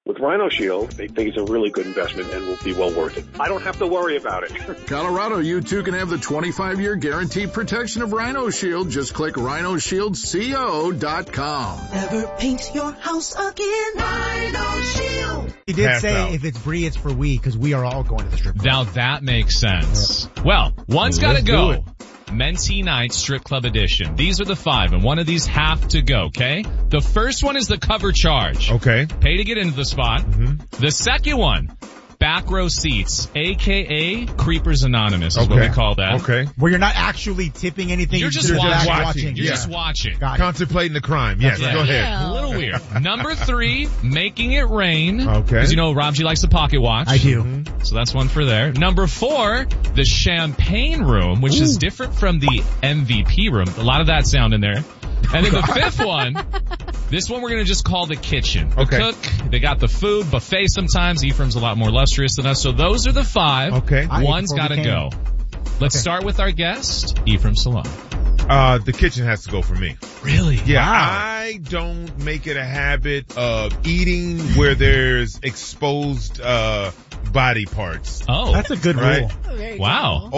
With Rhino Shield, they think it's a really good investment and will be well worth it. I don't have to worry about it. Colorado, you too can have the 25-year guaranteed protection of Rhino Shield. Just click rhinoshieldco.com. Never paint your house again. Rhino Shield. He did say if it's Bree, it's for we, because we are all going to the strip club. Now that makes sense. Yep. Well, one's got to go. Mentee Night Strip Club Edition. These are the 5, and one of these have to go, okay? The first one is the cover charge. Okay. Pay to get into the spot. Mm-hmm. The second one, back row seats, a.k.a. Creepers Anonymous is what we call that. Okay. Where you're not actually tipping anything. You're just watching. You're just watching. Contemplating the crime. Yes, go ahead. A little weird. Number 3, Making It Rain. Okay. Because you know Rob G likes the pocket watch. I do. Mm-hmm. So that's one for there. Number 4, the Champagne Room, which is different from the MVP room. A lot of that sound in there. And then the 5th one, this one we're going to just call the kitchen. The cook, they got the food, buffet sometimes. Ephraim's a lot more illustrious than us. So those are the 5. Okay. One's got to go. Let's start with our guest, Ephraim Salon. The kitchen has to go for me. Really? Yeah. Wow. I don't make it a habit of eating where there's exposed body parts. Oh. That's a good rule. Wow.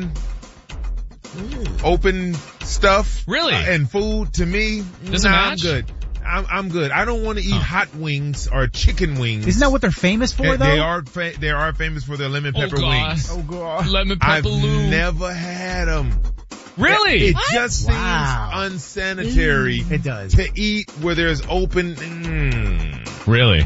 Open stuff. Really? And food to me, I'm good. I'm good. I don't want to eat hot wings or chicken wings. Isn't that what they're famous for, though? They are famous for their lemon pepper wings. Oh, God. Lemon pepper I've never had them. Really? It just seems unsanitary. It does. To eat where there's open. Really?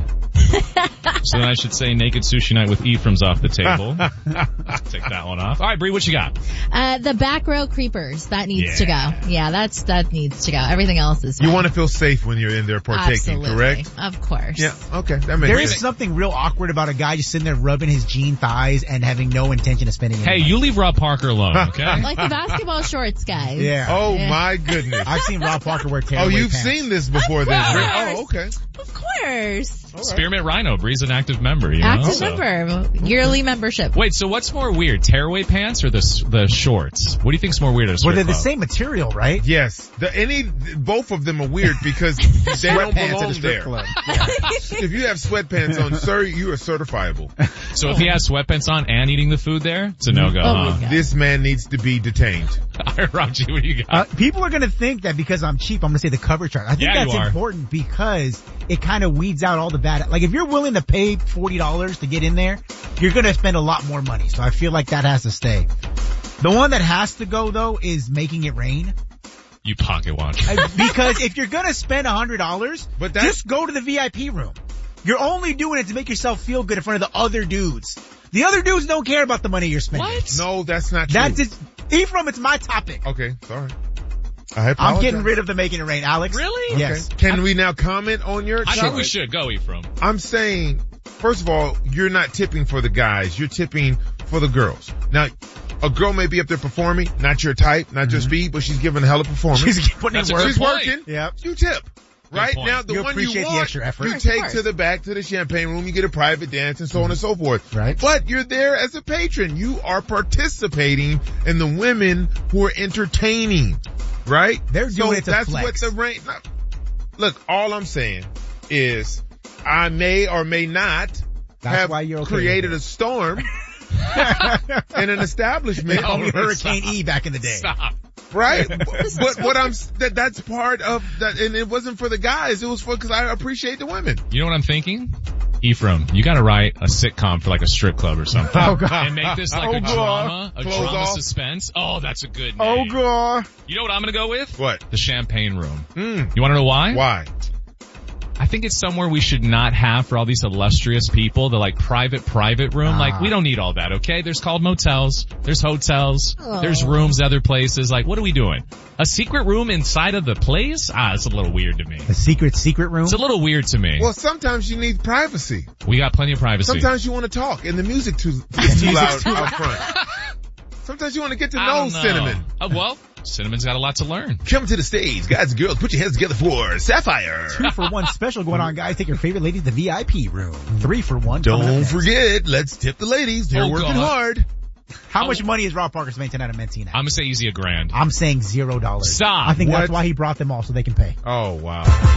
So then I should say naked sushi night with Ephraim's off the table. Take that one off. All right, Bree, what you got? The back row creepers. That needs to go. Yeah, that needs to go. Everything else is fine. You want to feel safe when you're in there partaking, correct? Of course. Yeah, okay. That makes sense. There is something real awkward about a guy just sitting there rubbing his jean thighs and having no intention of spending any money. You leave Rob Parker alone, okay? Like the basketball shorts guys. Yeah. Oh, my goodness. I've seen Rob Parker wear tearaway you've pants. seen this before then. Oh, okay. Of course. Right. Spearmint Rhino. Bree's an active member, you know? Active member. Yearly membership. Wait, so what's more weird? Tearaway pants or the shorts? What do you think's more weird at a strip they're club? the same material, right? Yes. Both of them are weird because they don't belong at a strip there. club. If you have sweatpants on, sir, you are certifiable. So if he has sweatpants on and eating the food there, it's a no-go, huh? This man needs to be detained. All right, Rob G, what do you got? People are going to think that because I'm cheap, I'm going to say the cover charge. I think that's important because it kind of weeds out all the bad. Like if you're willing to pay $40 to get in there, you're going to spend a lot more money. So I feel like that has to stay. The one that has to go though is Making It Rain. You pocket watch. Because if you're going to spend $100, just go to the VIP room. You're only doing it to make yourself feel good in front of the other dudes. The other dudes don't care about the money you're spending. What? No, that's not true. That's it. Ephraim, it's my topic. Okay, sorry. I apologize. I'm getting rid of the Making It Rain. Alex? Really? Yes. Okay. Can we now comment on your I think we should. Go, Ephraim. I'm saying, first of all, you're not tipping for the guys. You're tipping for the girls. Now, a girl may be up there performing, not your type, not your speed, but she's giving a hell of a performance. She's putting in work. She's working. Yep. You tip. Right? Now, the one you appreciate want, the extra effort. you take to the back to the champagne room, you get a private dance and so on and so forth. Right. But you're there as a patron. You are participating in the women who are entertaining. Right? They're doing it to that's flex. what the range. Look, all I'm saying is I may or may not have created a storm in an establishment. They called me Hurricane E back in the day. Stop. Right? But that's part of that, and it wasn't for the guys, it was because I appreciate the women. You know what I'm thinking? Ephraim, you gotta write a sitcom for like a strip club or something. Oh, God. And make this like a drama suspense. Oh, that's a good name. Oh, God. You know what I'm gonna go with? What? The Champagne Room. You wanna know why? Why? I think it's somewhere we should not have for all these illustrious people, the like private room. Like we don't need all that, okay? There's called motels, there's hotels, there's rooms other places. Like what are we doing? A secret room inside of the place? It's a little weird to me. A secret room? It's a little weird to me. Well, sometimes you need privacy. We got plenty of privacy. Sometimes you want to talk and the music too loud out front. Sometimes you want to get to know Cinnamon. Well, Cinnamon's got a lot to learn. Come to the stage, guys and girls. Put your hands together for Sapphire. 2-for-1 special going on, guys. Take your favorite ladies to the VIP room. 3-for-1. Don't forget, let's tip the ladies. They're working hard. How much money is Rob Parker spending tonight at Mentee Night? I'm gonna say easy $1,000. I'm saying $0. Stop. I think that's why he brought them all so they can pay. Oh, wow.